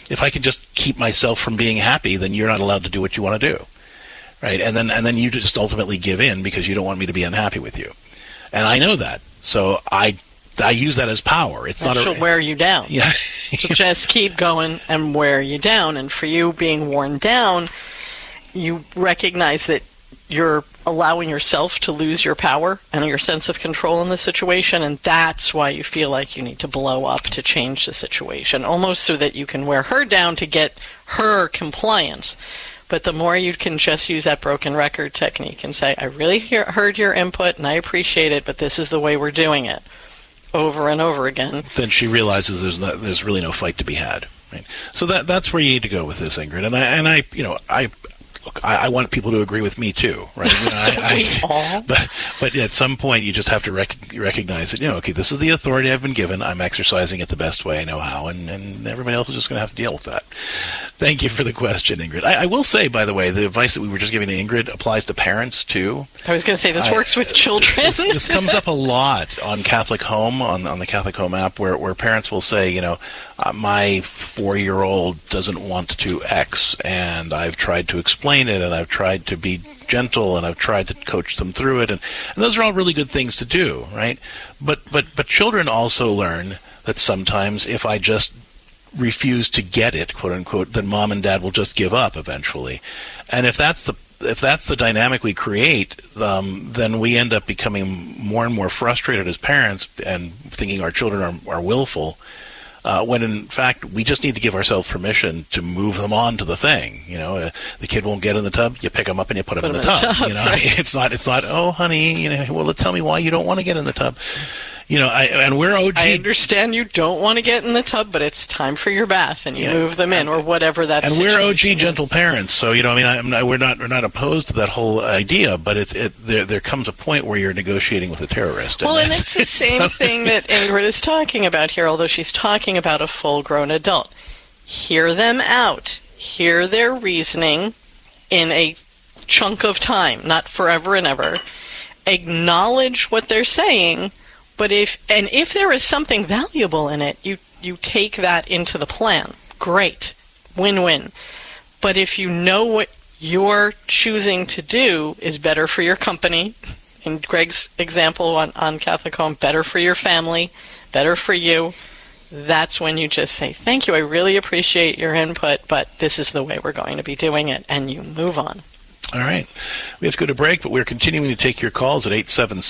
if I can just keep myself from being happy, then you're not allowed to do what you want to do, right? And then you just ultimately give in because you don't want me to be unhappy with you, and I know that, so I use that as power. It's not she'll wear you down. Yeah. So just keep going and wear you down. And for you being worn down, you recognize that you're allowing yourself to lose your power and your sense of control in the situation, and that's why you feel like you need to blow up to change the situation, almost so that you can wear her down to get her compliance. But the more you can just use that broken record technique and say, I really heard your input and I appreciate it, but this is the way we're doing it, over and over again, then she realizes there's really no fight to be had. Right? So that's where you need to go with this, Ingrid. I want people to agree with me too, right? But at some point you just have to recognize that, okay, this is the authority I've been given. I'm exercising it the best way I know how, and everybody else is just going to have to deal with that. Thank you for the question, Ingrid. I will say, by the way, the advice that we were just giving to Ingrid applies to parents too. I was going to say this works with children. This comes up a lot on Catholic Home, on the Catholic Home app, where parents will say, my 4-year-old doesn't want to X, and I've tried to explain it, and I've tried to be gentle, and I've tried to coach them through it, and those are all really good things to do, right? But children also learn that sometimes if I just refuse to get it, quote unquote, then mom and dad will just give up eventually. And if that's the dynamic we create, then we end up becoming more and more frustrated as parents and thinking our children are willful. When in fact we just need to give ourselves permission to move them on to the thing. The kid won't get in the tub, you pick them up and you put them in the tub. Right. It's not, oh honey, well, tell me why you don't want to get in the tub. And we're OG. I understand you don't want to get in the tub, but it's time for your bath, and you move them in, or whatever that. And we're OG gentle parents, so we're not opposed to that whole idea, but there comes a point where you're negotiating with a terrorist. Well, and it's the same thing that Ingrid is talking about here, although she's talking about a full-grown adult. Hear them out. Hear their reasoning in a chunk of time, not forever and ever. Acknowledge what they're saying. But if there is something valuable in it, you take that into the plan. Great. Win-win. But if you know what you're choosing to do is better for your company, in Greg's example on Catholic Home, better for your family, better for you, that's when you just say, thank you, I really appreciate your input, but this is the way we're going to be doing it, and you move on. All right. We have to go to break, but we're continuing to take your calls at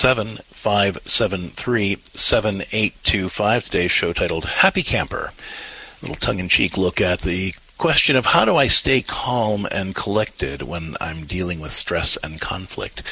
877-573-7825. Today's show titled Happy Camper. A little tongue-in-cheek look at the question of how do I stay calm and collected when I'm dealing with stress and conflict.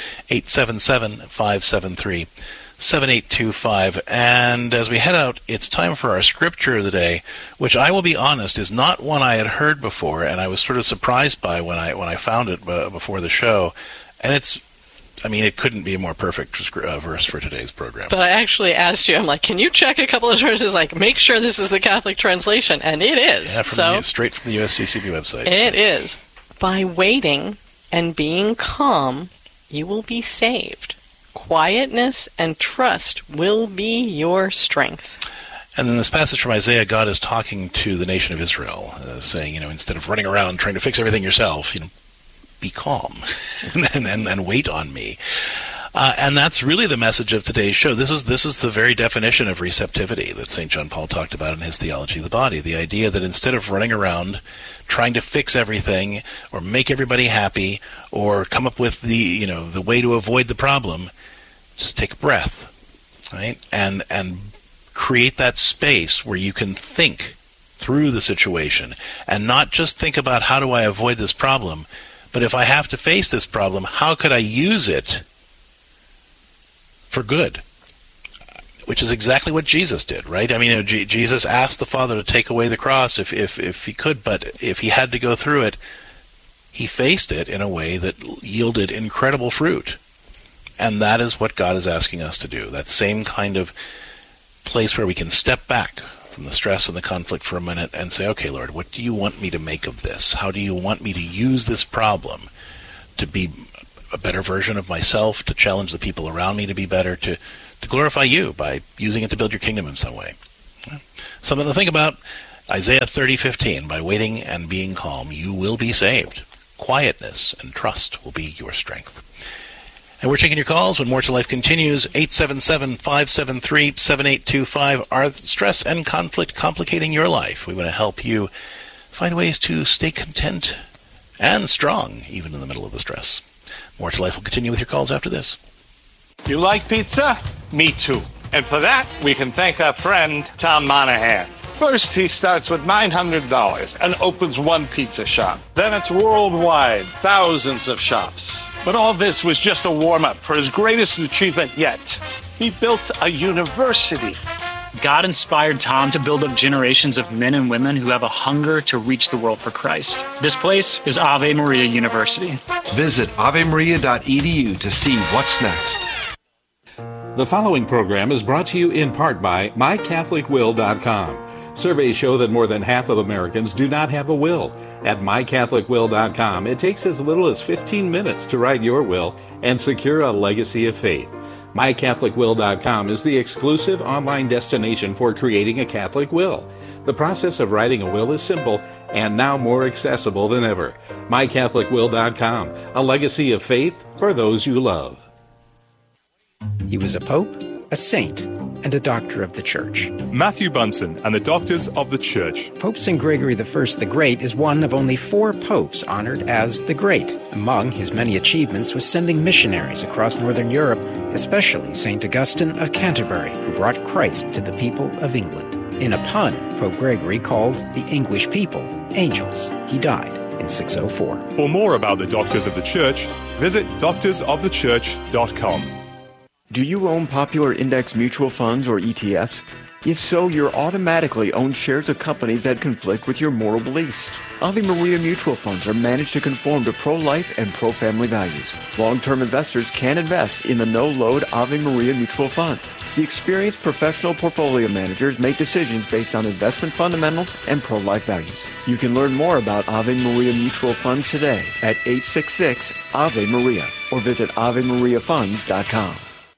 877-573-7825. And as we head out, it's time for our scripture of the day, which I will be honest is not one I had heard before, and I was sort of surprised by when I found it before the show. And it couldn't be a more perfect verse for today's program. But I actually asked you, I'm like, can you check a couple of verses, make sure this is the Catholic translation? And it is. Yeah, straight from the USCCB website. It is. By waiting and being calm, you will be saved. Quietness and trust will be your strength. And in this passage from Isaiah, God is talking to the nation of Israel, saying, instead of running around trying to fix everything yourself, be calm and wait on me. And that's really the message of today's show. This is the very definition of receptivity that St. John Paul talked about in his Theology of the Body. The idea that instead of running around trying to fix everything or make everybody happy or come up with the way to avoid the problem, just take a breath, right? And create that space where you can think through the situation and not just think about how do I avoid this problem, but if I have to face this problem, how could I use it for good? Which is exactly what Jesus did, right? Jesus asked the Father to take away the cross if he could, but if he had to go through it, he faced it in a way that yielded incredible fruit. And that is what God is asking us to do. That same kind of place where we can step back from the stress and the conflict for a minute and say, okay, Lord, what do you want me to make of this? How do you want me to use this problem to be a better version of myself, to challenge the people around me to be better, to glorify you by using it to build your kingdom in some way? Something to think about Isaiah 30:15, by waiting and being calm, you will be saved. Quietness and trust will be your strength. And we're taking your calls when More to Life continues. 877-573-7825. Are stress and conflict complicating your life? We want to help you find ways to stay content and strong, even in the middle of the stress. More to Life will continue with your calls after this. You like pizza? Me too. And for that, we can thank our friend, Tom Monahan. First, he starts with $900 and opens one pizza shop. Then it's worldwide, thousands of shops. But all this was just a warm-up for his greatest achievement yet. He built a university. God inspired Tom to build up generations of men and women who have a hunger to reach the world for Christ. This place is Ave Maria University. Visit avemaria.edu to see what's next. The following program is brought to you in part by MyCatholicWill.com. Surveys show that more than half of Americans do not have a will. At MyCatholicWill.com, it takes as little as 15 minutes to write your will and secure a legacy of faith. MyCatholicWill.com is the exclusive online destination for creating a Catholic will. The process of writing a will is simple and now more accessible than ever. MyCatholicWill.com, a legacy of faith for those you love. He was a pope, a saint, and a doctor of the Church. Matthew Bunsen and the Doctors of the Church. Pope St. Gregory I the Great is one of only 4 popes honored as the Great. Among his many achievements was sending missionaries across Northern Europe, especially St. Augustine of Canterbury, who brought Christ to the people of England. In a pun, Pope Gregory called the English people angels. He died in 604. For more about the Doctors of the Church, visit doctorsofthechurch.com. Do you own popular index mutual funds or ETFs? If so, you're automatically own shares of companies that conflict with your moral beliefs. Ave Maria mutual funds are managed to conform to pro-life and pro-family values. Long-term investors can invest in the no-load Ave Maria mutual funds. The experienced professional portfolio managers make decisions based on investment fundamentals and pro-life values. You can learn more about Ave Maria mutual funds today at 866-AVE-MARIA or visit AveMariaFunds.com.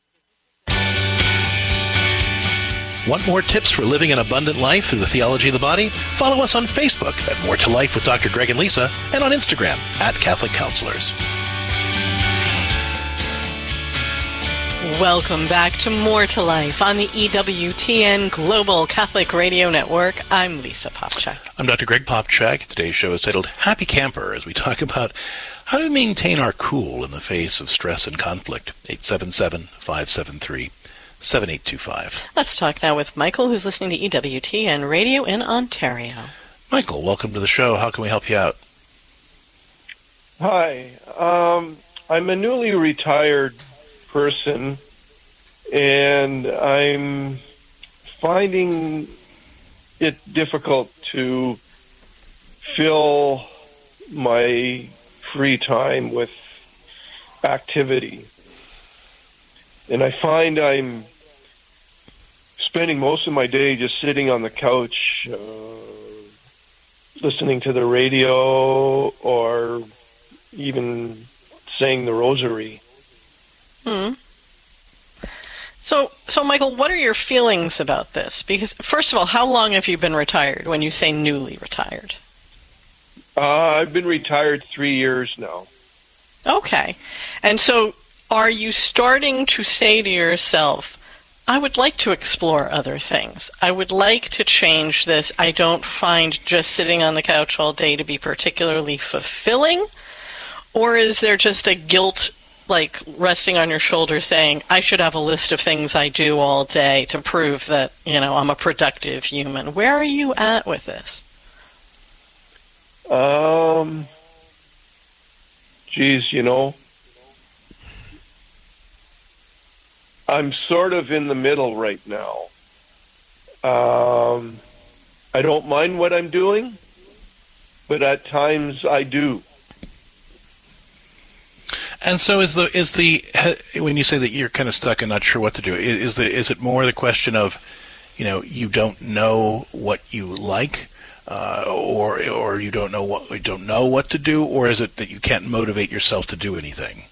Want more tips for living an abundant life through the theology of the body? Follow us on Facebook at More to Life with Dr. Greg and Lisa, and on Instagram at Catholic Counselors. Welcome back to More to Life on the EWTN Global Catholic Radio Network. I'm Lisa Popchak. I'm Dr. Greg Popchak. Today's show is titled Happy Camper, as we talk about how to maintain our cool in the face of stress and conflict. 877-573-7825. Let's talk now with Michael, who's listening to EWTN Radio in Ontario. Michael, welcome to the show. How can we help you out? Hi. I'm a newly retired person, and I'm finding it difficult to fill my free time with activity. And I find I'm spending most of my day just sitting on the couch, listening to the radio, or even saying the rosary. So Michael, what are your feelings about this? Because, first of all, how long have you been retired when you say newly retired? I've been retired 3 years now. Okay. And so are you starting to say to yourself, I would like to explore other things. I would like to change this. I don't find just sitting on the couch all day to be particularly fulfilling? Or is there just a guilt like resting on your shoulder saying, I should have a list of things I do all day to prove that, I'm a productive human? Where are you at with this? I'm sort of in the middle right now. I don't mind what I'm doing, but at times I do. And so is the when you say that you're kind of stuck and not sure what to do, is it more the question of, you don't know what you like, or you don't know what to do, or is it that you can't motivate yourself to do anything?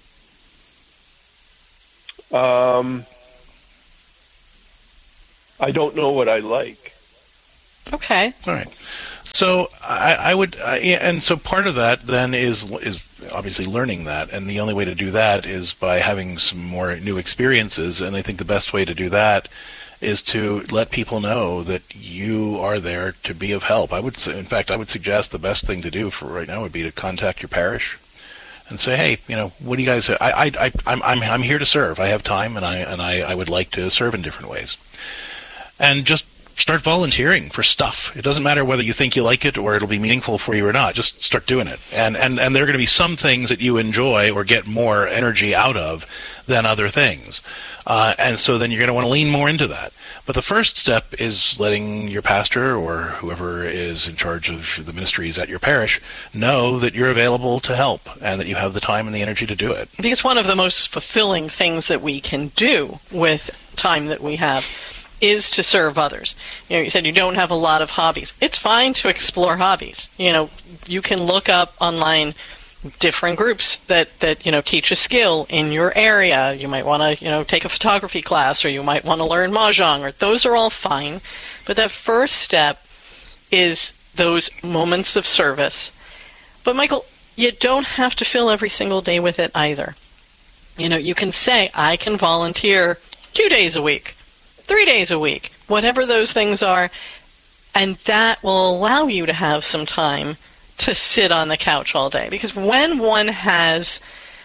I don't know what I like. Okay. All right. So I would, and so part of that then is obviously learning that, and the only way to do that is by having some more new experiences. And I think the best way to do that is to let people know that you are there to be of help. I would suggest the best thing to do for right now would be to contact your parish and say, hey, what do you guys? I'm here to serve. I have time, and I would like to serve in different ways, and just start volunteering for stuff. It doesn't matter whether you think you like it or it'll be meaningful for you or not. Just start doing it. And there are going to be some things that you enjoy or get more energy out of than other things. And so then you're going to want to lean more into that. But the first step is letting your pastor or whoever is in charge of the ministries at your parish know that you're available to help and that you have the time and the energy to do it. Because one of the most fulfilling things that we can do with time that we have is to serve others. You said you don't have a lot of hobbies. It's fine to explore hobbies. You can look up online different groups that teach a skill in your area. You might want to take a photography class, or you might want to learn mahjong, or those are all fine. But that first step is those moments of service. But Michael, you don't have to fill every single day with it either. You can say, I can volunteer 2 days a week, 3 days a week, whatever those things are, and that will allow you to have some time to sit on the couch all day. Because when one has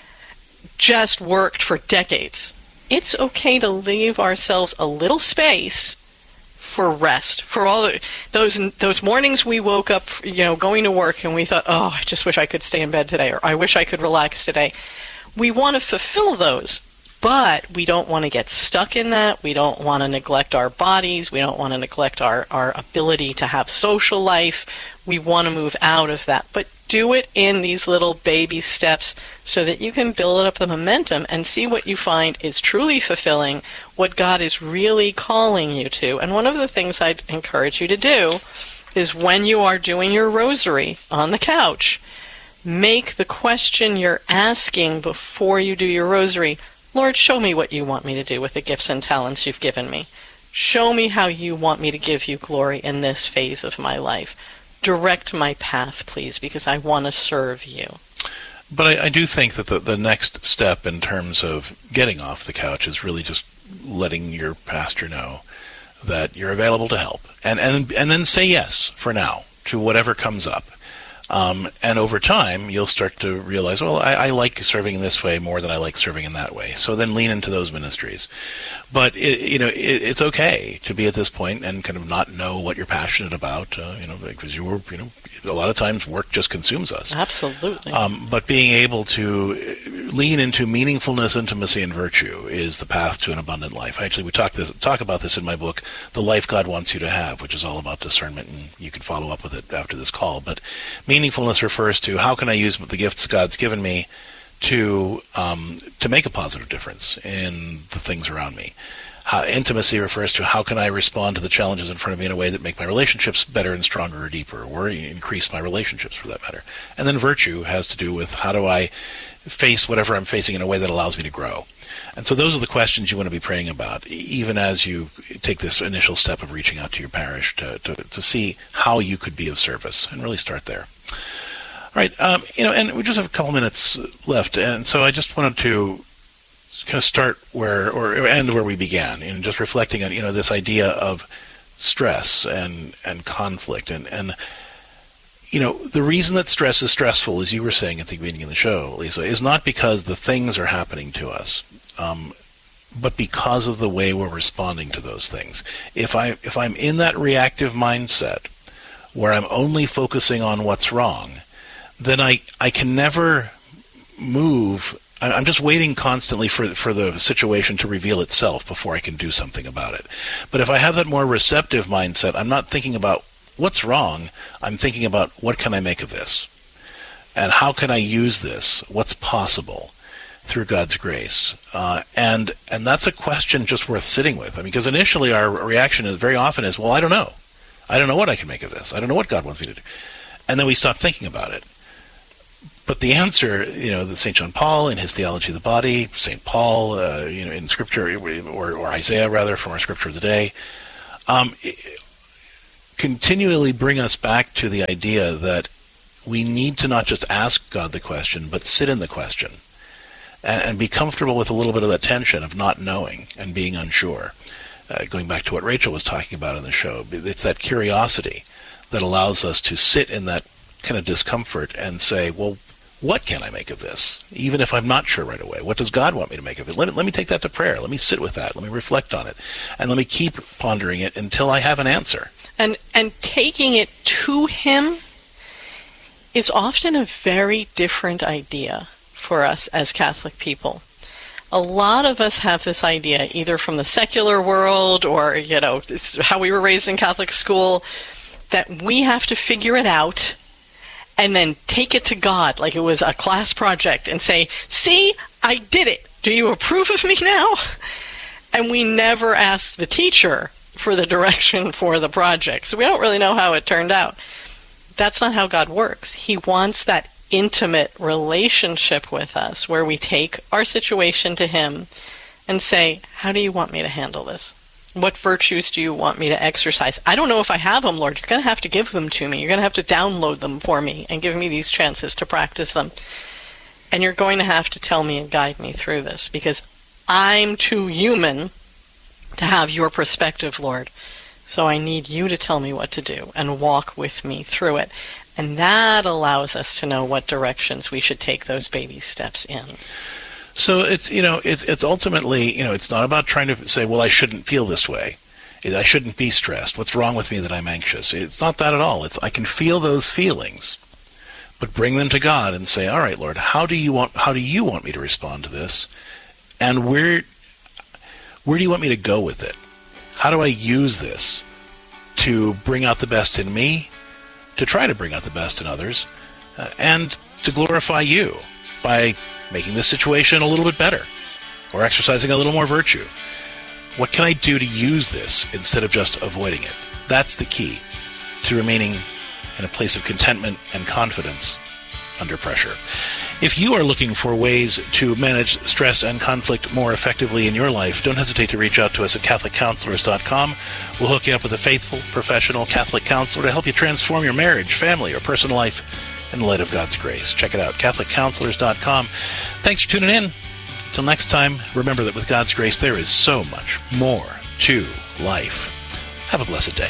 just worked for decades, it's okay to leave ourselves a little space for rest. For all those mornings we woke up, going to work, and we thought, oh, I just wish I could stay in bed today, or I wish I could relax today. We want to fulfill those. But we don't want to get stuck in that. We don't want to neglect our bodies. We don't want to neglect our ability to have social life. We want to move out of that. But do it in these little baby steps so that you can build up the momentum and see what you find is truly fulfilling, what God is really calling you to. And one of the things I'd encourage you to do is when you are doing your rosary on the couch, make the question you're asking before you do your rosary, Lord, show me what you want me to do with the gifts and talents you've given me. Show me how you want me to give you glory in this phase of my life. Direct my path, please, because I want to serve you. But I do think that the next step in terms of getting off the couch is really just letting your pastor know that you're available to help. And then say yes, for now, to whatever comes up. And over time, you'll start to realize, well, I like serving in this way more than I like serving in that way. So then lean into those ministries. But, it's okay to be at this point and kind of not know what you're passionate about, because a lot of times work just consumes us. Absolutely. But being able to lean into meaningfulness, intimacy, and virtue is the path to an abundant life. Actually, we talk about this in my book, The Life God Wants You to Have, which is all about discernment, and you can follow up with it after this call. But meaningfulness refers to how can I use the gifts God's given me to make a positive difference in the things around me. Intimacy refers to how can I respond to the challenges in front of me in a way that make my relationships better and stronger or deeper, or increase my relationships for that matter. And then virtue has to do with how do I face whatever I'm facing in a way that allows me to grow. And so those are the questions you want to be praying about, even as you take this initial step of reaching out to your parish to see how you could be of service, and really start there. All right, and we just have a couple minutes left, and so I just wanted to kind of start or end where we began, in just reflecting on this idea of stress and conflict, and the reason that stress is stressful, as you were saying at the beginning of the show, Lisa, is not because the things are happening to us, but because of the way we're responding to those things. If I'm in that reactive mindset where I'm only focusing on what's wrong, then I can never move. I'm just waiting constantly for the situation to reveal itself before I can do something about it. But if I have that more receptive mindset, I'm not thinking about what's wrong. I'm thinking about what can I make of this? And how can I use this? What's possible through God's grace? And that's a question just worth sitting with. Because initially our reaction is very often is, well, I don't know. I don't know what I can make of this. I don't know what God wants me to do. And then we stop thinking about it. But the answer, that St. John Paul in his Theology of the Body, St. Paul, in Scripture, or Isaiah rather, from our Scripture of the day, continually bring us back to the idea that we need to not just ask God the question, but sit in the question and be comfortable with a little bit of that tension of not knowing and being unsure. Going back to what Rachel was talking about in the show, it's that curiosity that allows us to sit in that kind of discomfort and say, well, what can I make of this? Even if I'm not sure right away. What does God want me to make of it? Let me take that to prayer. Let me sit with that. Let me reflect on it. And let me keep pondering it until I have an answer. And taking it to Him is often a very different idea for us as Catholic people. A lot of us have this idea, either from the secular world or, it's how we were raised in Catholic school, that we have to figure it out and then take it to God like it was a class project and say, see, I did it. Do you approve of me now? And we never asked the teacher for the direction for the project. So we don't really know how it turned out. That's not how God works. He wants that intimate relationship with us where we take our situation to Him and say, how do you want me to handle this? What virtues do you want me to exercise? I don't know if I have them, Lord. You're going to have to give them to me. You're going to have to download them for me and give me these chances to practice them. And you're going to have to tell me and guide me through this because I'm too human to have your perspective, Lord. So I need you to tell me what to do and walk with me through it. And that allows us to know what directions we should take those baby steps in. So it's ultimately, it's not about trying to say, well, I shouldn't feel this way. I shouldn't be stressed. What's wrong with me that I'm anxious? It's not that at all. I can feel those feelings, but bring them to God and say, all right, Lord, how do you want me to respond to this? And where do you want me to go with it? How do I use this to bring out the best in me, to try to bring out the best in others, and to glorify you by making this situation a little bit better or exercising a little more virtue? What can I do to use this instead of just avoiding it? That's the key to remaining in a place of contentment and confidence under pressure. If you are looking for ways to manage stress and conflict more effectively in your life, don't hesitate to reach out to us at CatholicCounselors.com. We'll hook you up with a faithful, professional Catholic counselor to help you transform your marriage, family, or personal life in the light of God's grace. Check it out, CatholicCounselors.com. Thanks for tuning in. Until next time, remember that with God's grace, there is so much more to life. Have a blessed day.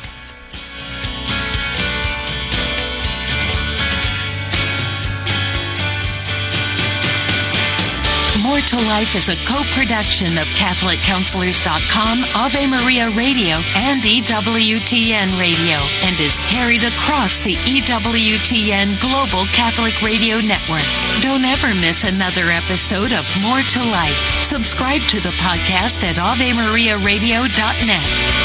More to Life is a co-production of CatholicCounselors.com, Ave Maria Radio, and EWTN Radio, and is carried across the EWTN Global Catholic Radio Network. Don't ever miss another episode of More to Life. Subscribe to the podcast at AveMariaRadio.net.